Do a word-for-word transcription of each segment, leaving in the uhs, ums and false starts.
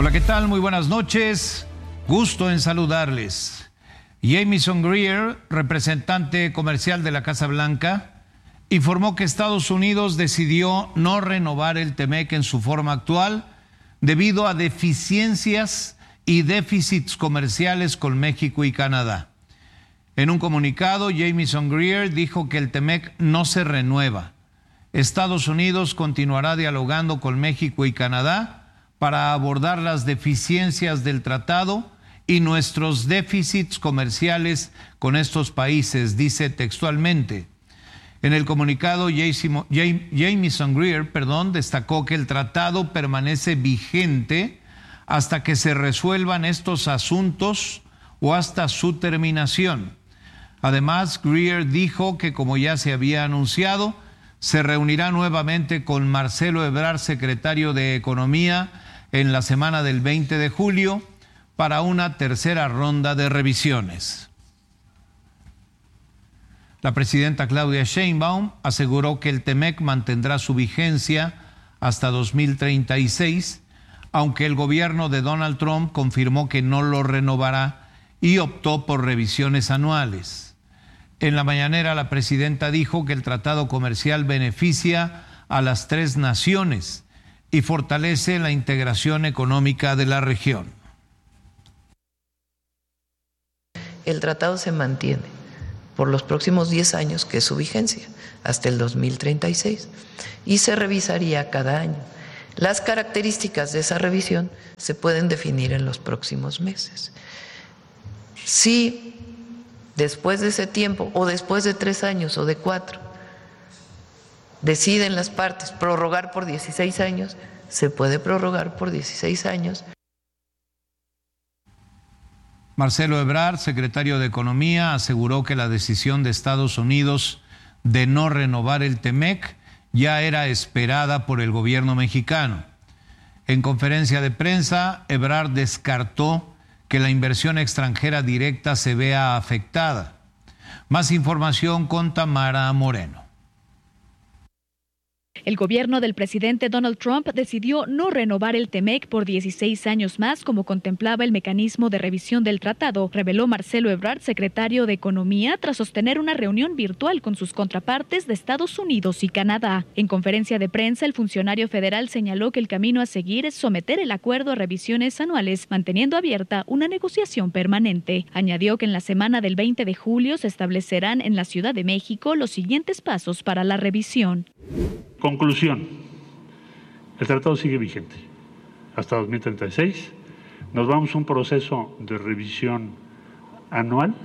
Hola, ¿qué tal? Muy buenas noches. Gusto en saludarles. Jamieson Greer, representante comercial de la Casa Blanca, informó que Estados Unidos decidió no renovar el TEMEC en su forma actual debido a deficiencias y déficits comerciales con México y Canadá. En un comunicado, Jamieson Greer dijo que el TEMEC no se renueva. Estados Unidos continuará dialogando con México y Canadá para abordar las deficiencias del tratado y nuestros déficits comerciales con estos países, dice textualmente. En el comunicado, Jamieson Greer, perdón, destacó que el tratado permanece vigente hasta que se resuelvan estos asuntos o hasta su terminación. Además, Greer dijo que, como ya se había anunciado, se reunirá nuevamente con Marcelo Ebrard, secretario de Economía, en la semana del veinte de julio para una tercera ronda de revisiones. La presidenta Claudia Sheinbaum aseguró que el TEMEC mantendrá su vigencia hasta dos mil treinta y seis, aunque el gobierno de Donald Trump confirmó que no lo renovará y optó por revisiones anuales. En la mañanera, la presidenta dijo que el tratado comercial beneficia a las tres naciones y fortalece la integración económica de la región. El tratado se mantiene por los próximos diez años, que es su vigencia, hasta el dos mil treinta y seis, y se revisaría cada año. Las características de esa revisión se pueden definir en los próximos meses. Si después de ese tiempo, o después de tres años o de cuatro, deciden las partes prorrogar por dieciséis años, se puede prorrogar por dieciséis años. Marcelo Ebrard, secretario de Economía, aseguró que la decisión de Estados Unidos de no renovar el TEMEC ya era esperada por el gobierno mexicano. En conferencia de prensa, Ebrard descartó que la inversión extranjera directa se vea afectada. Más información con Tamara Moreno. El gobierno del presidente Donald Trump decidió no renovar el TEMEC por dieciséis años más, como contemplaba el mecanismo de revisión del tratado, reveló Marcelo Ebrard, secretario de Economía, tras sostener una reunión virtual con sus contrapartes de Estados Unidos y Canadá. En conferencia de prensa, el funcionario federal señaló que el camino a seguir es someter el acuerdo a revisiones anuales, manteniendo abierta una negociación permanente. Añadió que en la semana del veinte de julio se establecerán en la Ciudad de México los siguientes pasos para la revisión. Conclusión, el tratado sigue vigente hasta dos mil treinta y seis, nos vamos a un proceso de revisión anual.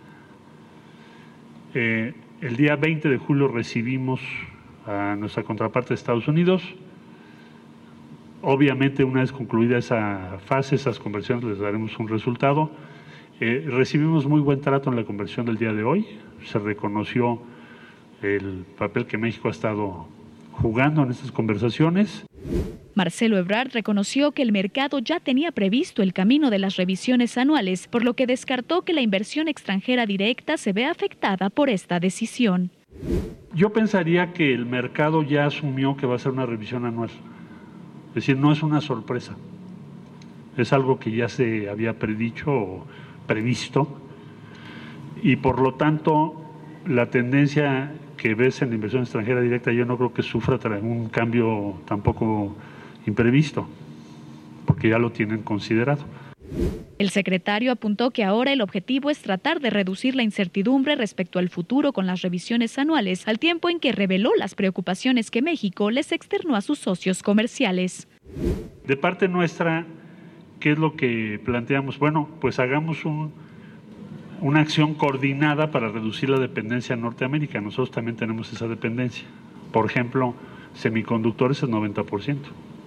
Eh, el día veinte de julio recibimos a nuestra contraparte de Estados Unidos. Obviamente, una vez concluida esa fase, esas conversiones, les daremos un resultado. Eh, recibimos muy buen trato en la conversión del día de hoy, se reconoció el papel que México ha estado jugando en estas conversaciones. Marcelo Ebrard reconoció que el mercado ya tenía previsto el camino de las revisiones anuales, por lo que descartó que la inversión extranjera directa se vea afectada por esta decisión. Yo pensaría que el mercado ya asumió que va a ser una revisión anual. Es decir, no es una sorpresa. Es algo que ya se había predicho o previsto. Y por lo tanto, la tendencia que ves en la inversión extranjera directa, yo no creo que sufra un cambio tampoco imprevisto, porque ya lo tienen considerado. El secretario apuntó que ahora el objetivo es tratar de reducir la incertidumbre respecto al futuro con las revisiones anuales, al tiempo en que reveló las preocupaciones que México les externó a sus socios comerciales. De parte nuestra, ¿qué es lo que planteamos? Bueno, pues hagamos un una acción coordinada para reducir la dependencia a Norteamérica. Nosotros también tenemos esa dependencia. Por ejemplo, semiconductores es noventa por ciento.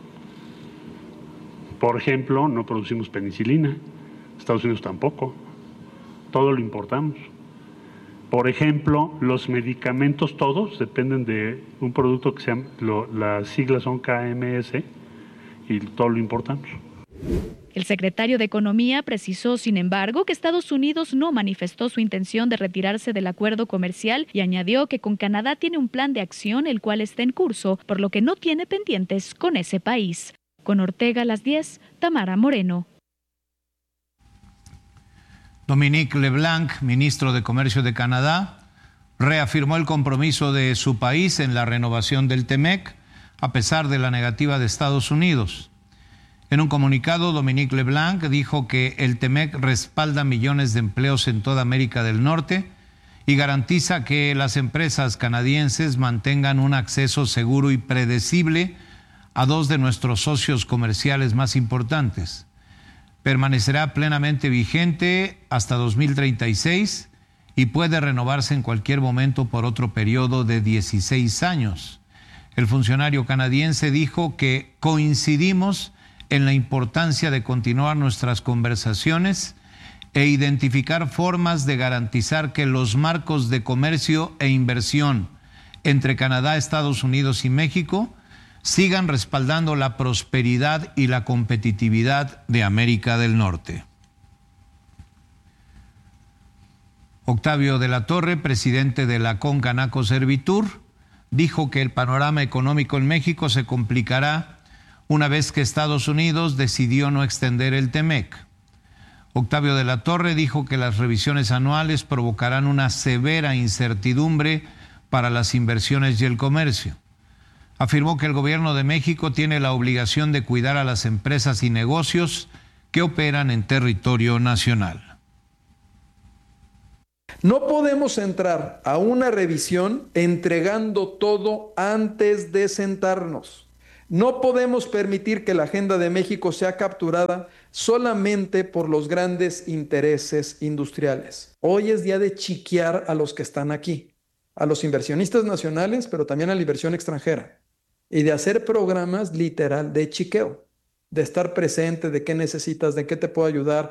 Por ejemplo, no producimos penicilina, Estados Unidos tampoco, todo lo importamos. Por ejemplo, los medicamentos todos dependen de un producto que se llama, lo, las siglas son K M S y todo lo importamos. El secretario de Economía precisó, sin embargo, que Estados Unidos no manifestó su intención de retirarse del acuerdo comercial y añadió que con Canadá tiene un plan de acción el cual está en curso, por lo que no tiene pendientes con ese país. Con Ortega a las diez, Tamara Moreno. Dominique LeBlanc, ministro de Comercio de Canadá, reafirmó el compromiso de su país en la renovación del TEMEC, a pesar de la negativa de Estados Unidos. En un comunicado, Dominique LeBlanc dijo que el TEMEC respalda millones de empleos en toda América del Norte y garantiza que las empresas canadienses mantengan un acceso seguro y predecible a dos de nuestros socios comerciales más importantes. Permanecerá plenamente vigente hasta dos mil treinta y seis y puede renovarse en cualquier momento por otro periodo de dieciséis años. El funcionario canadiense dijo que coincidimos en la importancia de continuar nuestras conversaciones e identificar formas de garantizar que los marcos de comercio e inversión entre Canadá, Estados Unidos y México sigan respaldando la prosperidad y la competitividad de América del Norte. Octavio de la Torre, presidente de la Concanaco Servitur, dijo que el panorama económico en México se complicará una vez que Estados Unidos decidió no extender el TEMEC. Octavio de la Torre dijo que las revisiones anuales provocarán una severa incertidumbre para las inversiones y el comercio. Afirmó que el gobierno de México tiene la obligación de cuidar a las empresas y negocios que operan en territorio nacional. No podemos entrar a una revisión entregando todo antes de sentarnos. No podemos permitir que la agenda de México sea capturada solamente por los grandes intereses industriales. Hoy es día de chiquear a los que están aquí, a los inversionistas nacionales, pero también a la inversión extranjera, y de hacer programas literal de chiqueo, de estar presente, de qué necesitas, de qué te puedo ayudar.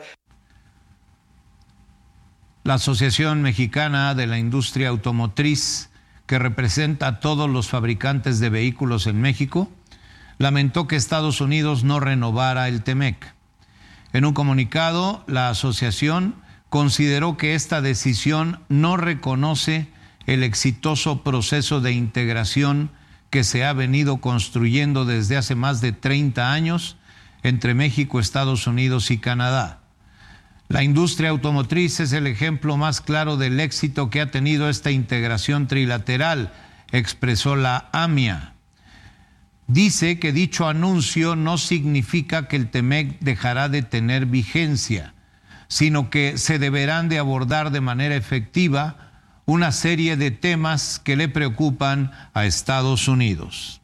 La Asociación Mexicana de la Industria Automotriz, que representa a todos los fabricantes de vehículos en México, lamentó que Estados Unidos no renovara el TEMEC. En un comunicado, la asociación consideró que esta decisión no reconoce el exitoso proceso de integración que se ha venido construyendo desde hace más de treinta años entre México, Estados Unidos y Canadá. La industria automotriz es el ejemplo más claro del éxito que ha tenido esta integración trilateral, expresó la AMIA. Dice que dicho anuncio no significa que el TEMEC dejará de tener vigencia, sino que se deberán de abordar de manera efectiva una serie de temas que le preocupan a Estados Unidos.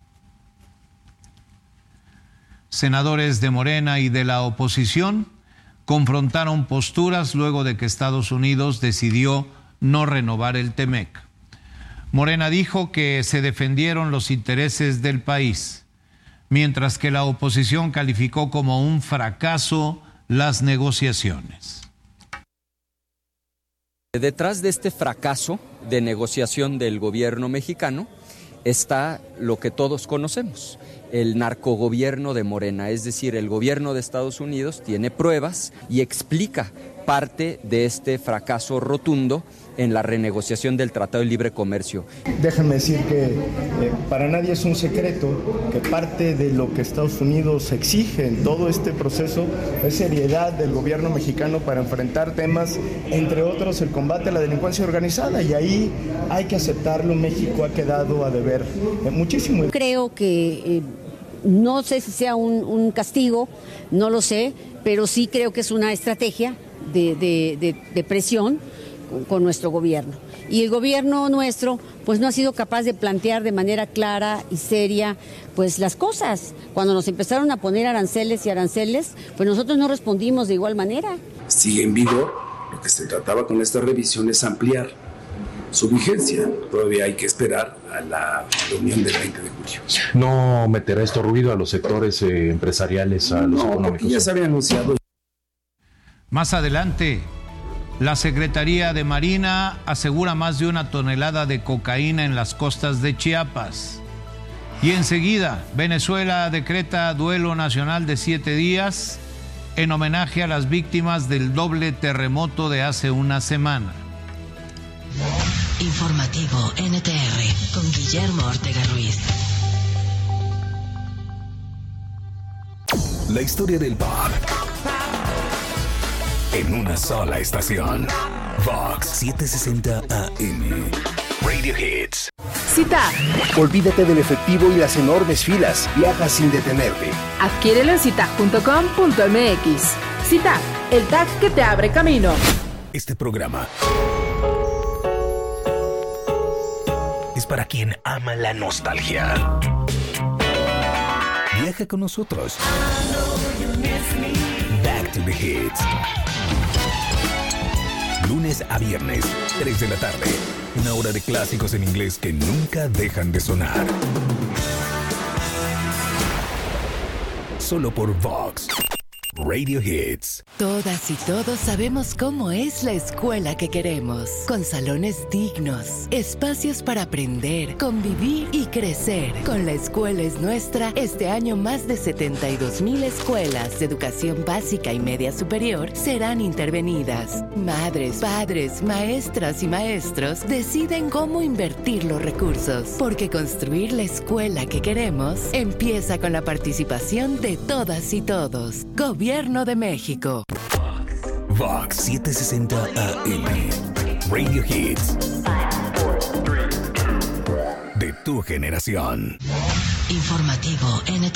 Senadores de Morena y de la oposición confrontaron posturas luego de que Estados Unidos decidió no renovar el TEMEC. Morena dijo que se defendieron los intereses del país, mientras que la oposición calificó como un fracaso las negociaciones. Detrás de este fracaso de negociación del gobierno mexicano está lo que todos conocemos, el narcogobierno de Morena, es decir, el gobierno de Estados Unidos tiene pruebas y explica parte de este fracaso rotundo en la renegociación del Tratado de Libre Comercio. Déjenme decir que eh, para nadie es un secreto que parte de lo que Estados Unidos exige en todo este proceso es seriedad del gobierno mexicano para enfrentar temas, entre otros el combate a la delincuencia organizada, y ahí hay que aceptarlo, México ha quedado a deber eh, muchísimo. Creo que eh, no sé si sea un, un castigo, no lo sé, pero sí creo que es una estrategia de, de, de, de presión con nuestro gobierno. Y el gobierno nuestro pues no ha sido capaz de plantear de manera clara y seria pues las cosas. Cuando nos empezaron a poner aranceles y aranceles, pues nosotros no respondimos de igual manera. Sigue en vigor. Lo que se trataba con esta revisión es ampliar su vigencia. Todavía hay que esperar a la reunión del veinte de julio. ¿No meterá esto ruido a los sectores eh, empresariales, a los no, económicos? Porque ya se había anunciado. Más adelante, la Secretaría de Marina asegura más de una tonelada de cocaína en las costas de Chiapas. Y enseguida, Venezuela decreta duelo nacional de siete días en homenaje a las víctimas del doble terremoto de hace una semana. Informativo N T R con Guillermo Ortega Ruiz. La historia del pop en una sola estación. Vox setecientos sesenta A M. Radio Hits. Cita. Olvídate del efectivo y las enormes filas. Viaja sin detenerte. Adquiérelo en citac punto com punto m x. Citac, el tag que te abre camino. Este programa es para quien ama la nostalgia. Viaja con nosotros. Back to the Hits. Lunes a viernes, tres de la tarde. Una hora de clásicos en inglés que nunca dejan de sonar. Solo por Vox Radio Hits. Todas y todos sabemos cómo es la escuela que queremos, con salones dignos, espacios para aprender, convivir y crecer. Con La Escuela es Nuestra, este año más de setenta y dos mil escuelas de educación básica y media superior serán intervenidas. Madres, padres, maestras y maestros deciden cómo invertir los recursos, porque construir la escuela que queremos empieza con la participación de todas y todos. Gobierno de México. Vox setecientos sesenta A M. Radio Hits. De tu generación. Informativo N T